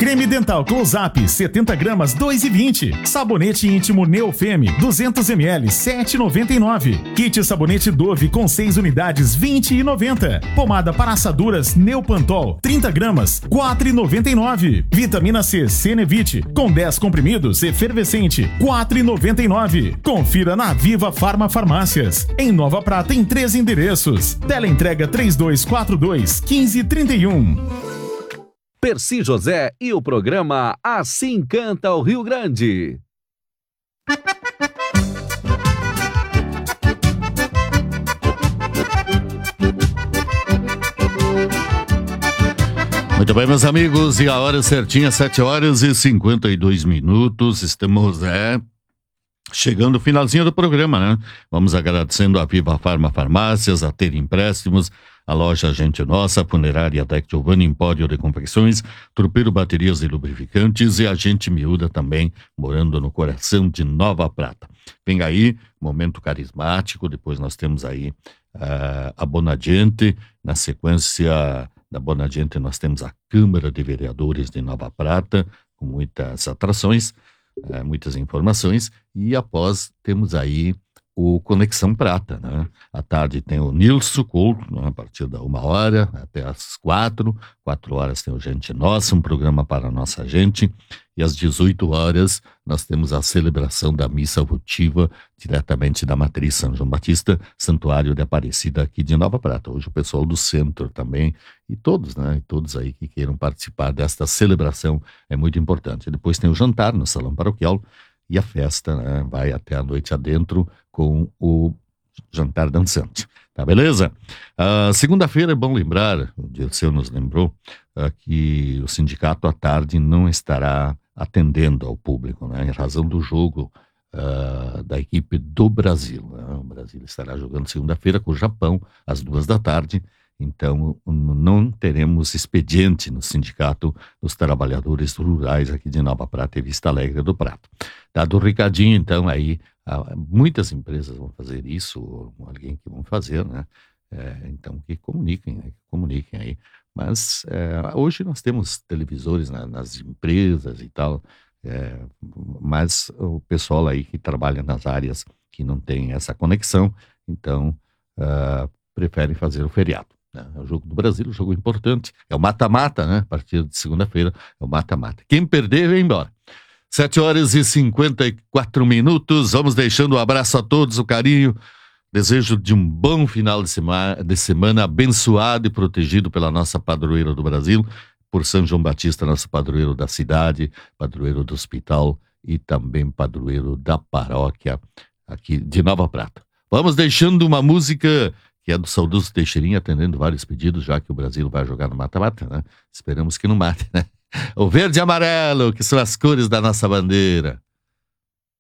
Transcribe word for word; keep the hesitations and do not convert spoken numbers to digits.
Creme dental Close-Up setenta gramas dois e vinte. Sabonete íntimo Neofeme duzentos mililitros sete e noventa e nove. Kit sabonete Dove com seis unidades vinte e noventa. Pomada para assaduras Neopantol trinta gramas quatro e noventa e nove. Vitamina C Cenevite com dez comprimidos efervescente quatro e noventa e nove. Confira na Viva Farma Farmácias. Em Nova Prata em três endereços. Teleentrega três dois quatro dois, um cinco três um. Percy José e o programa Assim Canta o Rio Grande. Muito bem, meus amigos, e a hora certinha, sete horas e cinquenta e dois minutos. Estamos é, chegando ao finalzinho do programa, né? Vamos agradecendo a Viva Farma Farmácias, a Ter Empréstimos, a loja Gente Nossa, a funerária Tec Giovanni, Empório de Confecções, Trupeiro Baterias e Lubrificantes e a Gente Miúda também, morando no coração de Nova Prata. Vem aí, momento carismático, depois nós temos aí uh, a Bonadiente, na sequência da Bonadiente nós temos a Câmara de Vereadores de Nova Prata, com muitas atrações, uh, muitas informações, e após temos aí o Conexão Prata, né? À tarde tem o Nilson Couto, né? A partir da uma hora até às quatro. Quatro horas tem o Gente Nossa, um programa para a nossa gente. E às dezoito horas nós temos a celebração da missa votiva diretamente da Matriz São João Batista, Santuário de Aparecida aqui de Nova Prata. Hoje o pessoal do centro também, e todos, né? E todos aí que queiram participar desta celebração é muito importante. Depois tem o jantar no Salão Paroquial, e a festa, né, vai até a noite adentro com o jantar dançante. Tá, beleza? Uh, segunda-feira é bom lembrar, o Dirceu nos lembrou, uh, que o sindicato à tarde não estará atendendo ao público, né, em razão do jogo uh, da equipe do Brasil. Né? O Brasil estará jogando segunda-feira com o Japão, às duas da tarde. Então, não teremos expediente no Sindicato dos Trabalhadores Rurais aqui de Nova Prata e Vista Alegre do Prato. Dado o recadinho, então, aí, muitas empresas vão fazer isso, ou alguém que vão fazer, né? É, então, que comuniquem, né? Que comuniquem aí. Mas, é, hoje nós temos televisores, né, nas empresas e tal, é, mas o pessoal aí que trabalha nas áreas que não tem essa conexão, então, uh, preferem fazer o feriado. É o jogo do Brasil, um jogo importante. É o mata-mata, né? A partir de segunda-feira é o mata-mata. Quem perder, vem embora. sete horas e cinquenta e quatro minutos. Vamos deixando um abraço a todos, o carinho. Desejo de um bom final de semana, de semana abençoado e protegido pela nossa padroeira do Brasil, por São João Batista, nosso padroeiro da cidade, padroeiro do hospital e também padroeiro da paróquia aqui de Nova Prata. Vamos deixando uma música que é do saudoso Teixeirinha, atendendo vários pedidos, já que o Brasil vai jogar no mata-mata, né? Esperamos que não mate, né? O verde e amarelo, que são as cores da nossa bandeira.